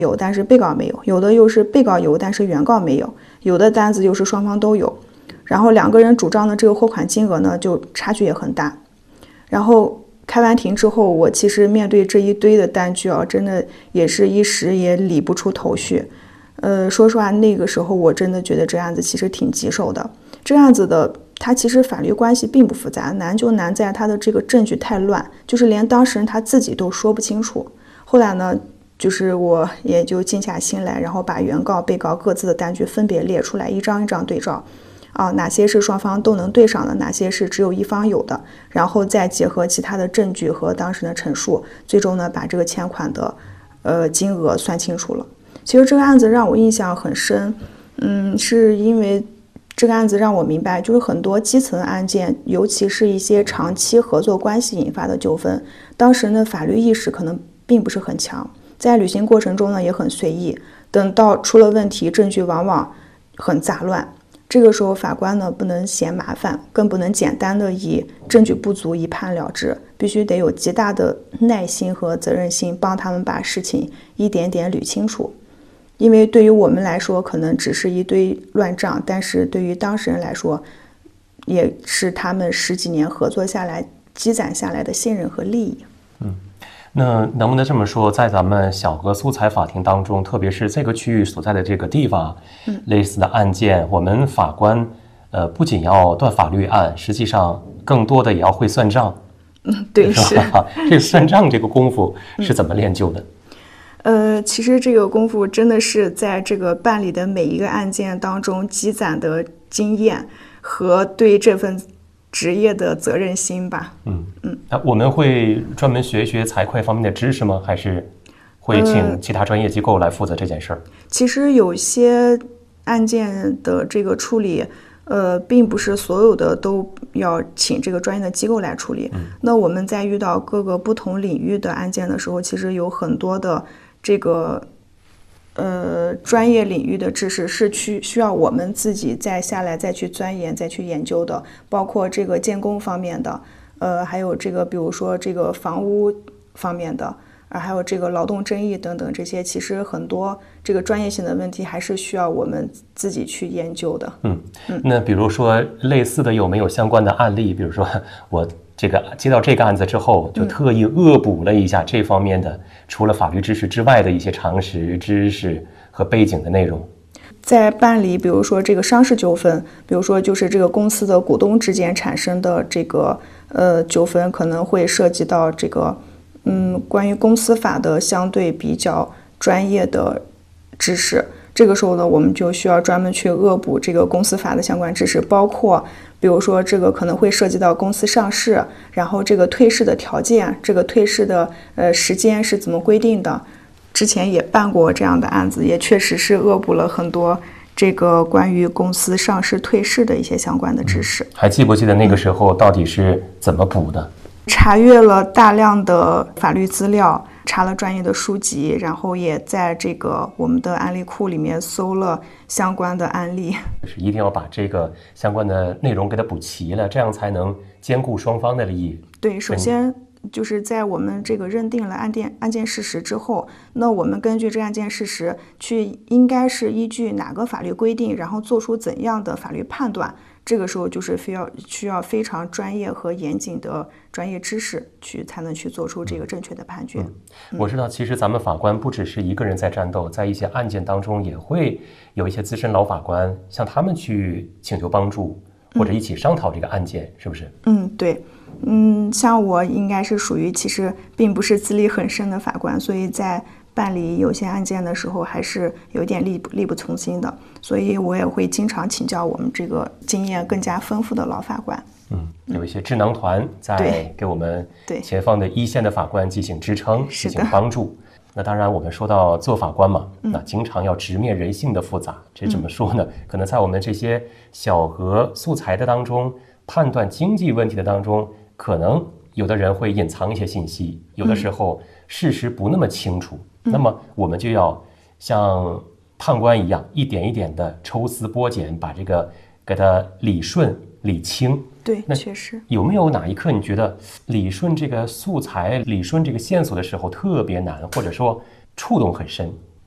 有，但是被告没有；有的又是被告有，但是原告没有；有的单子又是双方都有。然后两个人主张的这个货款金额呢，就差距也很大。然后开完庭之后，我其实面对这一堆的单据啊，真的也是一时也理不出头绪。说实话，那个时候我真的觉得这案子其实挺棘手的。这案子的它其实法律关系并不复杂，难就难在它的这个证据太乱，就是连当事人他自己都说不清楚。后来呢，就是我也就静下心来，然后把原告、被告各自的单据分别列出来，一张一张对照。哪些是双方都能对上的，哪些是只有一方有的，然后再结合其他的证据和当事人的陈述，最终呢把这个欠款的金额算清楚了。其实这个案子让我印象很深，是因为这个案子让我明白，就是很多基层案件，尤其是一些长期合作关系引发的纠纷，当事人的法律意识可能并不是很强，在履行过程中呢也很随意，等到出了问题，证据往往很杂乱。这个时候法官呢不能嫌麻烦，更不能简单的以证据不足一判了之，必须得有极大的耐心和责任心，帮他们把事情一点点捋清楚。因为对于我们来说可能只是一堆乱账，但是对于当事人来说，也是他们10几年合作下来积攒下来的信任和利益。 那能不能这么说，在咱们小额素材法庭当中，特别是这个区域所在的这个地方，类似的案件，我们法官不仅要断法律案，实际上更多的也要会算账。 对，是这个算账这个功夫是怎么练就的？ 其实这个功夫真的是在这个办理的每一个案件当中积攒的经验和对这份职业的责任心吧。 我们会专门学一学财会方面的知识吗？还是会请其他专业机构来负责这件事儿？ 其实有些案件的这个处理，并不是所有的都要请这个专业的机构来处理。那我们在遇到各个不同领域的案件的时候，其实有很多的这个专业领域的知识是需要我们自己再下来再去钻研再去研究的，包括这个建工方面的，还有这个比如说这个房屋方面的，还有这个劳动争议等等，这些其实很多这个专业性的问题还是需要我们自己去研究的。 那比如说类似的有没有相关的案例？比如说我这个接到这个案子之后，就特意恶补了一下这方面的，除了法律知识之外的一些常识知识和背景的内容。 在办理比如说这个商事纠纷，比如说就是这个公司的股东之间产生的这个纠纷，可能会涉及到这个关于公司法的相对比较专业的知识。这个时候呢，我们就需要专门去恶补这个公司法的相关知识，包括比如说这个可能会涉及到公司上市，然后这个退市的条件，这个退市的时间是怎么规定的。之前也办过这样的案子，也确实是恶补了很多这个关于公司上市退市的一些相关的知识。 还记不记得那个时候到底是怎么补的？ 查阅了大量的法律资料，查了专业的书籍，然后也在这个我们的案例库里面搜了相关的案例。 就是一定要把这个相关的内容给它补齐了，这样才能兼顾双方的利益。 对，首先就是在我们这个认定了案件事实之后，那我们根据这案件事实去应该是依据哪个法律规定，然后做出怎样的法律判断。这个时候就是需要非常专业和严谨的专业知识才能去做出这个正确的判决。 我知道其实咱们法官不只是一个人在战斗，在一些案件当中也会有一些资深老法官向他们去请求帮助，或者一起商讨这个案件，是不是？ 对。像我应该是属于其实并不是资历很深的法官，所以在办理有些案件的时候还是有点力不从心的，所以我也会经常请教我们这个经验更加丰富的老法官。 有一些智囊团在给我们前方的一线的法官进行支撑，进行帮助。那当然我们说到做法官嘛，那经常要直面人性的复杂，这怎么说呢？可能在我们这些小额素材的当中，判断经济问题的当中，可能有的人会隐藏一些信息，有的时候事实不那么清楚，那么我们就要像判官一样，一点一点的抽丝剥茧，把这个给它理顺理清。 对，确实。 有没有哪一刻你觉得理顺这个素材、理顺这个线索的时候特别难，或者说触动很深？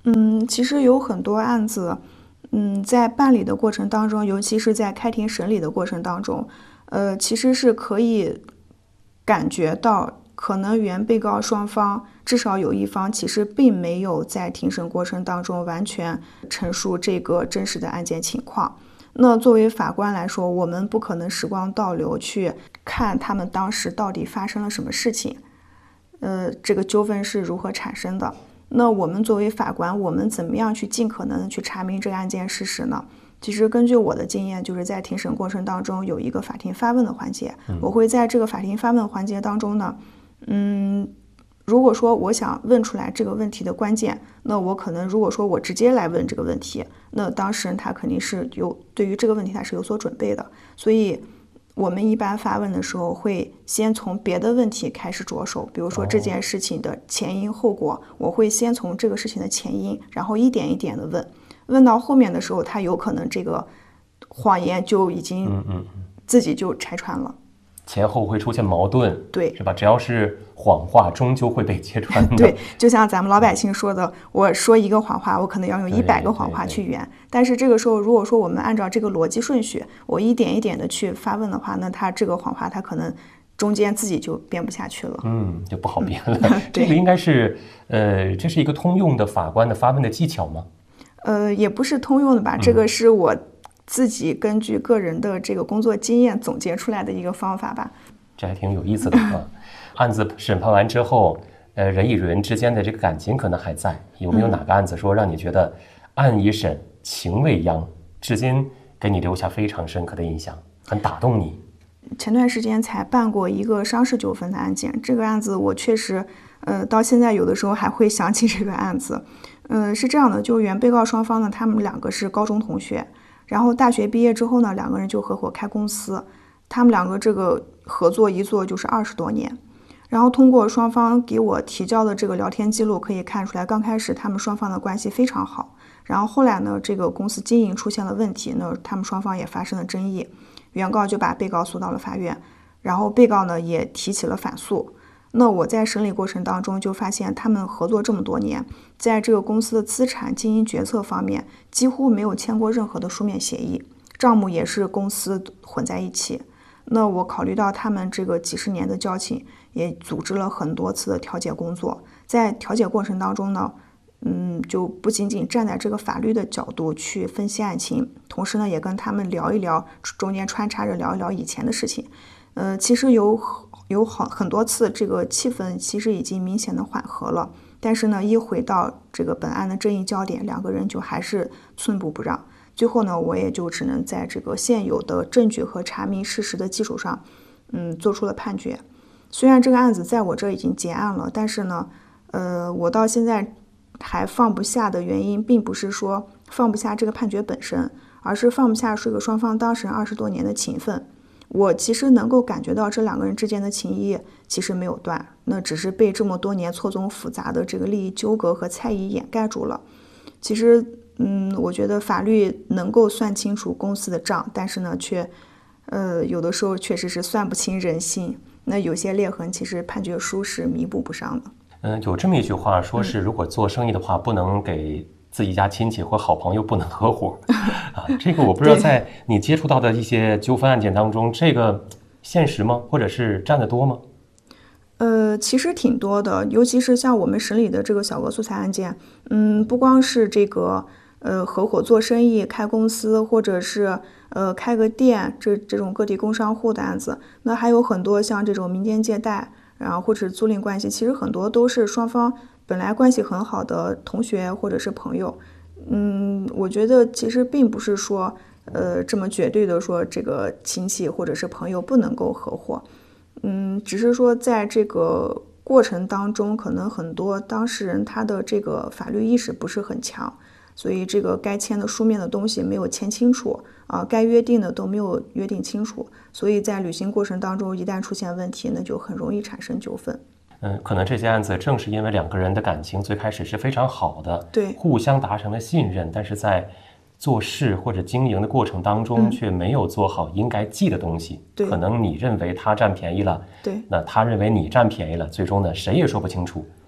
其实有很多案子，在办理的过程当中，尤其是在开庭审理的过程当中，其实是可以感觉到，可能原被告双方至少有一方其实并没有在庭审过程当中完全陈述这个真实的案件情况。那作为法官来说，我们不可能时光倒流去看他们当时到底发生了什么事情，这个纠纷是如何产生的。那我们作为法官，我们怎么样去尽可能的去查明这个案件事实呢？其实根据我的经验，就是在庭审过程当中有一个法庭发问的环节，我会在这个法庭发问环节当中呢，如果说我想问出来这个问题的关键，那我可能如果说我直接来问这个问题，那当事人他肯定是对于这个问题他是有所准备的，所以我们一般发问的时候会先从别的问题开始着手，比如说这件事情的前因后果，我会先从这个事情的前因，然后一点一点的问到后面的时候，他有可能这个谎言就已经自己就拆穿了。 前后会出现矛盾， 对， 是吧？只要是谎话，终究会被揭穿的。 对，就像咱们老百姓说的，我说一个谎话，我可能要用100个谎话去圆。但是这个时候，如果说我们按照这个逻辑顺序，我一点一点的去发问的话，那他这个谎话，他可能中间自己就编不下去了。 就不好编了。这个应该是，这是一个通用的法官的发问的技巧吗？ 也不是通用的吧，这个是我自己根据个人的这个工作经验总结出来的一个方法吧。 这还挺有意思的啊。案子审判完之后，人与人之间的这个感情可能还在，有没有哪个案子说让你觉得案已审情未央，至今给你留下非常深刻的印象，很打动你？ 前段时间才办过一个商事纠纷的案件，这个案子我确实到现在有的时候还会想起这个案子。是这样的，就原被告双方呢，他们2个是高中同学，然后大学毕业之后呢，2个人就合伙开公司，他们2个这个合作一做就是20多年。然后通过双方给我提交的这个聊天记录可以看出来，刚开始他们双方的关系非常好，然后后来呢，这个公司经营出现了问题，那他们双方也发生了争议，原告就把被告诉到了法院，然后被告呢也提起了反诉。那我在审理过程当中就发现，他们合作这么多年，在这个公司的资产经营决策方面几乎没有签过任何的书面协议，账目也是公司混在一起。那我考虑到他们这个几十年的交情，也组织了很多次的调解工作。在调解过程当中呢，就不仅仅站在这个法律的角度去分析案情，同时呢，也跟他们聊一聊，中间穿插着聊一聊以前的事情。其实有很多次，这个气氛其实已经明显的缓和了，但是呢，一回到这个本案的争议焦点，2个人就还是寸步不让。最后呢，我也就只能在这个现有的证据和查明事实的基础上，做出了判决。虽然这个案子在我这已经结案了，但是呢，我到现在还放不下的原因，并不是说放不下这个判决本身，而是放不下这个双方当事人20多年的情分。我其实能够感觉到这2个人之间的情谊其实没有断，那只是被这么多年错综复杂的这个利益纠葛和猜疑掩盖住了。其实我觉得法律能够算清楚公司的账，但是呢，却有的时候确实是算不清人心。那有些裂痕，其实判决书是弥补不上的。 有这么一句话，说是如果做生意的话，不能给自己家亲戚或好朋友不能合伙啊。这个我不知道，在你接触到的一些纠纷案件当中，这个现实吗？或者是占得多吗？ 其实挺多的，尤其是像我们审理的这个小额素材案件，不光是这个合伙做生意、开公司，或者是开个店这种个体工商户的案子，那还有很多像这种民间借贷，然后或者租赁关系，其实很多都是双方本来关系很好的同学或者是朋友。我觉得其实并不是说这么绝对的说这个亲戚或者是朋友不能够合伙。只是说在这个过程当中，可能很多当事人他的这个法律意识不是很强，所以这个该签的书面的东西没有签清楚该约定的都没有约定清楚，所以在履行过程当中一旦出现问题，那就很容易产生纠纷。 可能这些案子正是因为2个人的感情最开始是非常好的， 对， 互相达成了信任，但是在做事或者经营的过程当中却没有做好应该记的东西， 对， 可能你认为他占便宜了， 对， 那他认为你占便宜了，最终呢谁也说不清楚，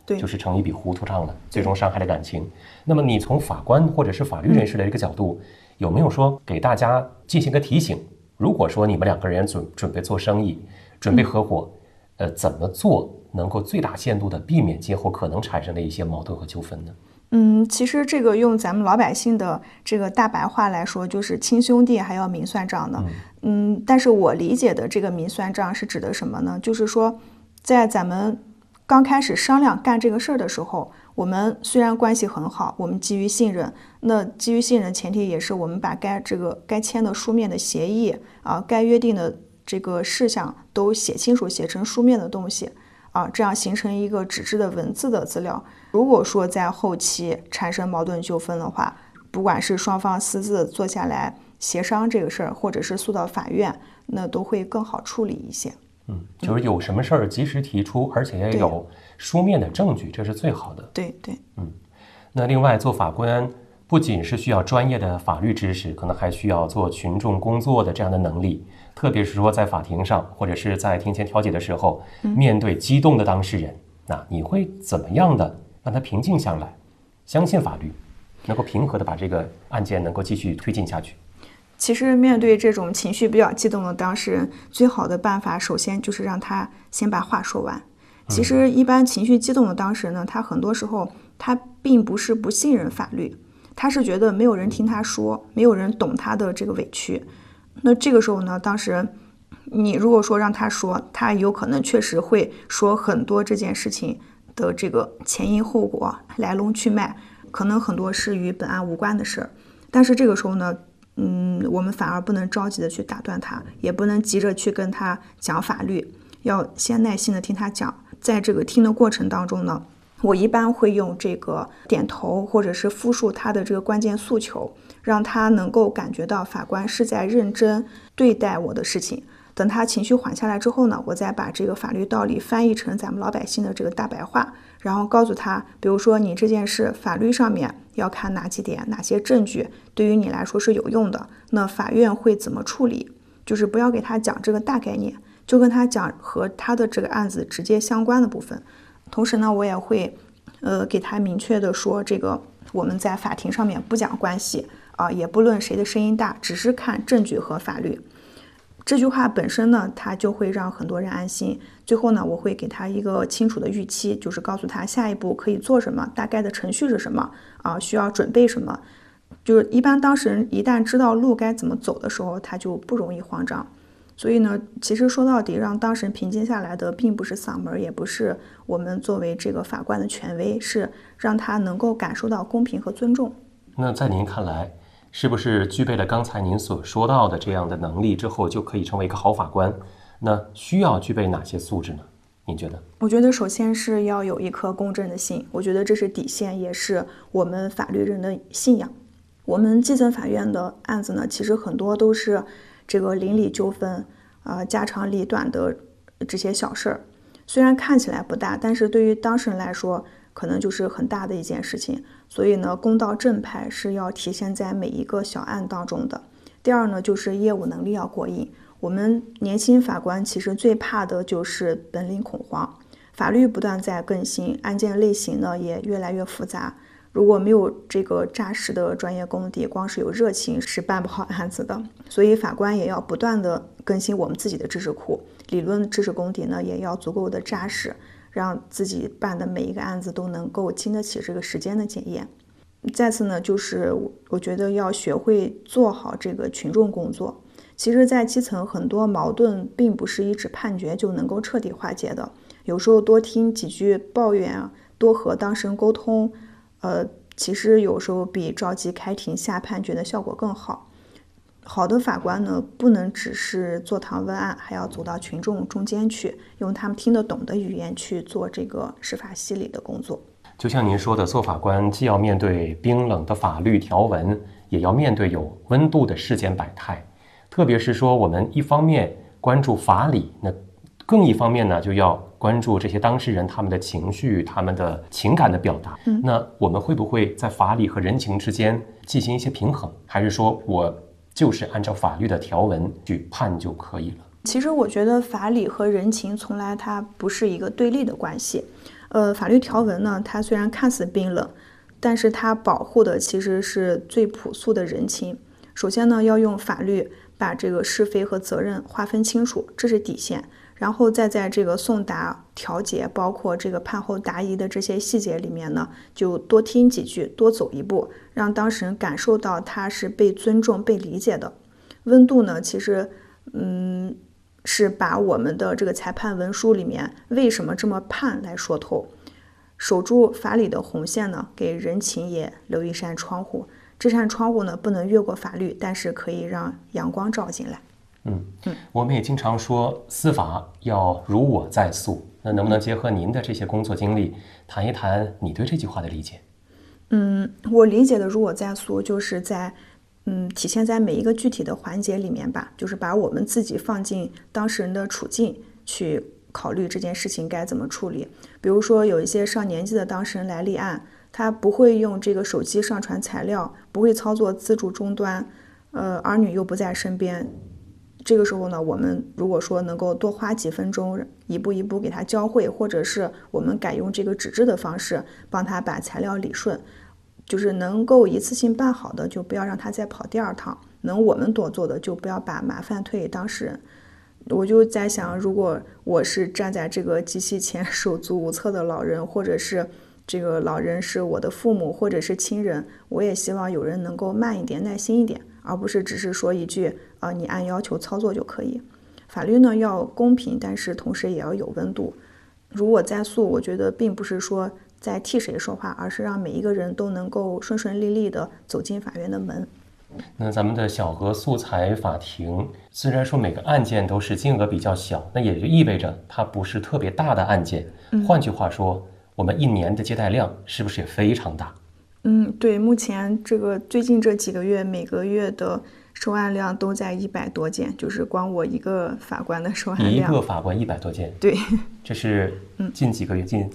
对， 就是成一笔糊涂账了，最终伤害了感情。那么你从法官或者是法律人士的一个角度，有没有说给大家进行个提醒？如果说你们2个人准备做生意，准备合伙，怎么做能够最大限度的避免今后可能产生的一些矛盾和纠纷呢？ 其实这个用咱们老百姓的这个大白话来说，就是亲兄弟还要明算账的。但是我理解的这个明算账是指的什么呢？就是说，在咱们刚开始商量干这个事儿的时候，我们虽然关系很好，我们基于信任，那基于信任前提也是我们把该签的书面的协议啊，该约定的这个事项都写清楚，写成书面的东西啊，这样形成一个纸质的文字的资料。如果说在后期产生矛盾纠纷的话，不管是双方私自坐下来协商这个事儿，或者是诉到法院，那都会更好处理一些。 就是有什么事儿及时提出，而且也有书面的证据，这是最好的。 对。 那另外做法官不仅是需要专业的法律知识，可能还需要做群众工作的这样的能力，特别是说在法庭上或者是在庭前调解的时候，面对激动的当事人，那你会怎么样的让他平静下来，相信法律，能够平和的把这个案件能够继续推进下去？ 其实面对这种情绪比较激动的当事人，最好的办法首先就是让他先把话说完。其实一般情绪激动的当事人呢，他很多时候他并不是不信任法律，他是觉得没有人听他说，没有人懂他的这个委屈。那这个时候呢，当事人你如果说让他说，他有可能确实会说很多这件事情的这个前因后果、来龙去脉，可能很多是与本案无关的事儿。但是这个时候呢，我们反而不能着急的去打断他，也不能急着去跟他讲法律，要先耐心的听他讲。在这个听的过程当中呢，我一般会用这个点头或者是复述他的这个关键诉求，让他能够感觉到法官是在认真对待我的事情。等他情绪缓下来之后呢，我再把这个法律道理翻译成咱们老百姓的这个大白话，然后告诉他，比如说你这件事法律上面要看哪几点，哪些证据对于你来说是有用的，那法院会怎么处理，就是不要给他讲这个大概念，就跟他讲和他的这个案子直接相关的部分。同时呢，我也会给他明确的说，这个我们在法庭上面不讲关系啊，也不论谁的声音大，只是看证据和法律。这句话本身呢，它就会让很多人安心。最后呢，我会给他一个清楚的预期，就是告诉他下一步可以做什么，大概的程序是什么啊，需要准备什么。就是一般当事人一旦知道路该怎么走的时候，他就不容易慌张。所以呢，其实说到底，让当事人平静下来的并不是嗓门，也不是我们作为这个法官的权威，是让他能够感受到公平和尊重。 那在您看来，是不是具备了刚才您所说到的这样的能力之后，就可以成为一个好法官？那需要具备哪些素质呢？您觉得？ 我觉得首先是要有一颗公正的心，我觉得这是底线，也是我们法律人的信仰。我们基层法院的案子呢，其实很多都是这个邻里纠纷家长里短的这些小事儿，虽然看起来不大，但是对于当事人来说可能就是很大的一件事情。所以呢，公道正派是要体现在每一个小案当中的。第二呢，就是业务能力要过硬。我们年轻法官其实最怕的就是本领恐慌，法律不断在更新，案件类型呢也越来越复杂。如果没有这个扎实的专业功底，光是有热情是办不好案子的。所以法官也要不断的更新我们自己的知识库，理论知识功底呢也要足够的扎实，让自己办的每一个案子都能够经得起这个时间的检验。再次呢，就是我觉得要学会做好这个群众工作。其实在基层很多矛盾并不是一纸判决就能够彻底化解的，有时候多听几句抱怨啊，多和当事人沟通，其实有时候比着急开庭下判决的效果更好。好的法官呢，不能只是坐堂问案，还要走到群众中间去，用他们听得懂的语言去做这个司法析理的工作。 就像您说的，做法官既要面对冰冷的法律条文，也要面对有温度的世间百态。特别是说我们一方面关注法理，那更一方面呢，就要关注这些当事人他们的情绪、他们的情感的表达。那我们会不会在法理和人情之间进行一些平衡，还是说我就是按照法律的条文去判就可以了？ 其实我觉得法理和人情从来它不是一个对立的关系， 法律条文呢，它虽然看似冰冷，但是它保护的其实是最朴素的人情。首先呢，要用法律把这个是非和责任划分清楚，这是底线。然后再在这个送达、调解，包括这个判后答疑的这些细节里面呢，就多听几句，多走一步，让当事人感受到他是被尊重、被理解的。温度呢，其实，是把我们的这个裁判文书里面为什么这么判来说透。守住法理的红线呢，给人情也留一扇窗户。这扇窗户呢，不能越过法律，但是可以让阳光照进来。 我们也经常说司法要如我在诉，那能不能结合您的这些工作经历，谈一谈你对这句话的理解？ 我理解的如我在诉，就是在体现在每一个具体的环节里面吧，就是把我们自己放进当事人的处境去考虑这件事情该怎么处理。比如说有一些上年纪的当事人来立案，他不会用这个手机上传材料，不会操作自助终端，儿女又不在身边。这个时候呢，我们如果说能够多花几分钟，一步一步给他教会，或者是我们改用这个纸质的方式，帮他把材料理顺，就是能够一次性办好的，就不要让他再跑第二趟；能我们多做的，就不要把麻烦推给当事人。我就在想，如果我是站在这个机器前手足无措的老人，或者是这个老人是我的父母或者是亲人，我也希望有人能够慢一点、耐心一点，而不是只是说一句你按要求操作就可以。法律呢要公平，但是同时也要有温度。如我在诉，我觉得并不是说在替谁说话，而是让每一个人都能够顺顺利利地走进法院的门。 那咱们的小额素材法庭，虽然说每个案件都是金额比较小，那也就意味着它不是特别大的案件。换句话说，我们一年的接待量是不是也非常大？ 对，目前最近这几个月，每个月的收案量都在100多件，就是光我一个法官的收案量。 一个法官100多件？ 对， 这是近几个月，近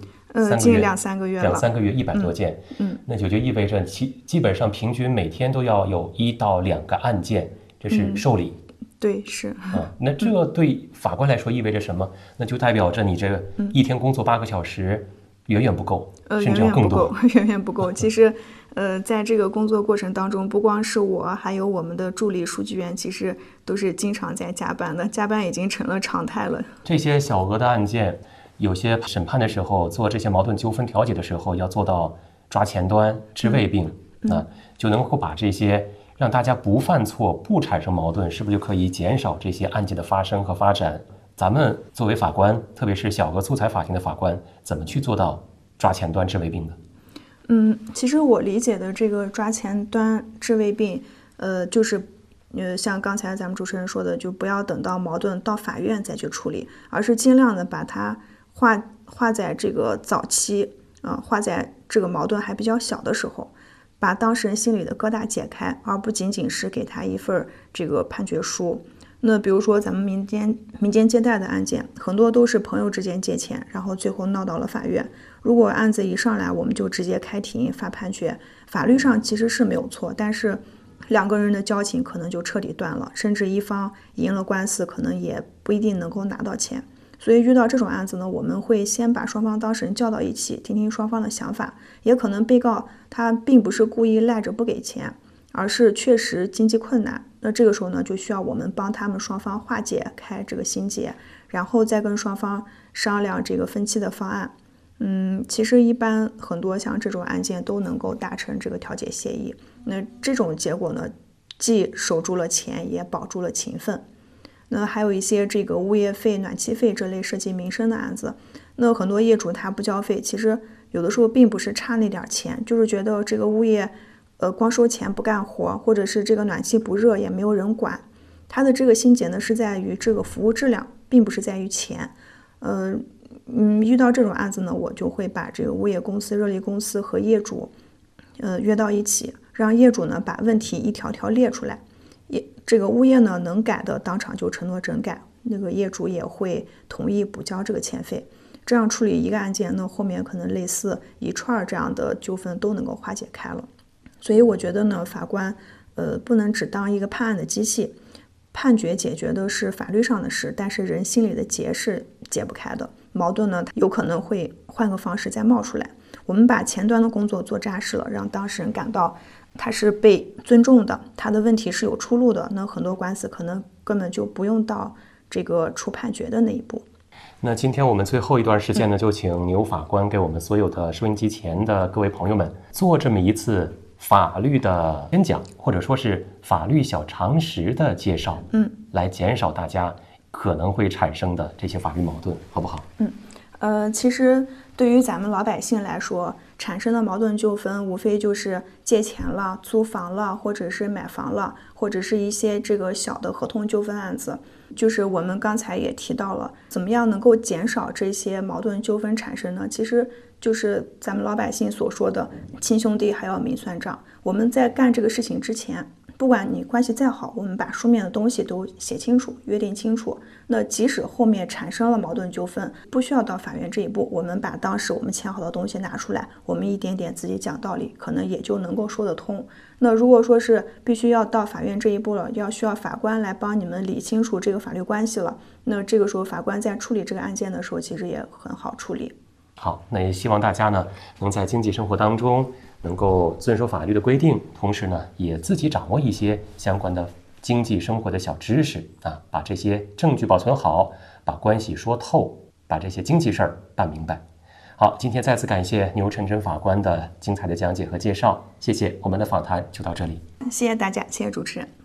2-3个月了 ，2-3个月100多件。那就意味着基本上平均每天都要有1到2个案件，这是受理。 对，是。 那这对法官来说意味着什么？那就代表着你这个一天工作8个小时。远远不够，甚至要更多。 远远不够。其实，在这个工作过程当中，不光是我，还有我们的助理书记员，其实都是经常在加班的，加班已经成了常态了。 这些小额的案件，有些审判的时候，做这些矛盾纠纷调解的时候，要做到抓前端、治未病，就能够把这些让大家不犯错、不产生矛盾，是不是就可以减少这些案件的发生和发展？咱们作为法官，特别是小额素材法庭的法官，怎么去做到抓前端治未病的？ 其实我理解的这个抓前端治未病，就是像刚才咱们主持人说的，就不要等到矛盾到法院再去处理，而是尽量的把它画在这个早期，画在这个矛盾还比较小的时候，把当事人心里的疙瘩解开，而不仅仅是给他一份这个判决书。那比如说咱们民间借贷的案件，很多都是朋友之间借钱，然后最后闹到了法院。如果案子一上来我们就直接开庭发判决，法律上其实是没有错，但是两个人的交情可能就彻底断了，甚至一方赢了官司，可能也不一定能够拿到钱。所以遇到这种案子呢，我们会先把双方当事人叫到一起，听听双方的想法。也可能被告他并不是故意赖着不给钱，而是确实经济困难，那这个时候呢，就需要我们帮他们双方化解开这个心结，然后再跟双方商量这个分期的方案。其实一般很多像这种案件都能够达成这个调解协议。那这种结果呢，既守住了钱，也保住了情分。那还有一些这个物业费、暖气费这类涉及民生的案子，那很多业主他不交费，其实有的时候并不是差那点钱，就是觉得这个物业光收钱不干活，或者是这个暖气不热也没有人管。他的这个心结呢是在于这个服务质量，并不是在于钱。遇到这种案子呢，我就会把这个物业公司、热力公司和业主约到一起，让业主呢把问题一条条列出来。这个物业呢能改的当场就承诺整改，那个业主也会同意补交这个欠费。这样处理一个案件，那后面可能类似一串这样的纠纷都能够化解开了。所以我觉得呢，法官不能只当一个判案的机器， 判决解决的是法律上的事，但是人心里的结是解不开的。矛盾呢，有可能会换个方式再冒出来。我们把前端的工作做扎实了，让当事人感到他是被尊重的，他的问题是有出路的，那很多官司可能根本就不用到这个出判决的那一步。 那今天我们最后一段时间呢，就请牛法官给我们所有的收音机前的各位朋友们做这么一次法律的宣讲，或者说是法律小常识的介绍，来减少大家可能会产生的这些法律矛盾，好不好？ 其实对于咱们老百姓来说，产生的矛盾纠纷无非就是借钱了、租房了，或者是买房了，或者是一些这个小的合同纠纷案子。就是我们刚才也提到了，怎么样能够减少这些矛盾纠纷产生呢？其实就是咱们老百姓所说的亲兄弟还要明算账。我们在干这个事情之前，不管你关系再好，我们把书面的东西都写清楚、约定清楚。那即使后面产生了矛盾纠纷，不需要到法院这一步，我们把当时我们签好的东西拿出来，我们一点点自己讲道理，可能也就能够说得通。那如果说是必须要到法院这一步了，需要法官来帮你们理清楚这个法律关系了，那这个时候法官在处理这个案件的时候，其实也很好处理。 好，那也希望大家呢能在经济生活当中能够遵守法律的规定，同时呢也自己掌握一些相关的经济生活的小知识啊，把这些证据保存好，把关系说透，把这些经济事儿办明白。好，今天再次感谢牛晨晨法官的精彩的讲解和介绍，谢谢。我们的访谈就到这里， 谢谢大家，谢谢主持人。